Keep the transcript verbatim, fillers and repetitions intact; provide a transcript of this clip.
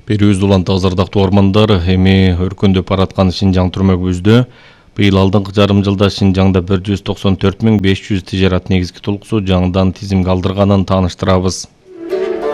Берүүбүз уланты азырдактуу ормандар эми өркөндөп бараткан Шинжаң түрмөгүбүздө быйыл алдыңкы жарым жылда Шинжаңда бир жүз токсон төрт миң беш жүз тижарат негизги толкусу жаңыдан тизимге алдырганын тааныштырабыз.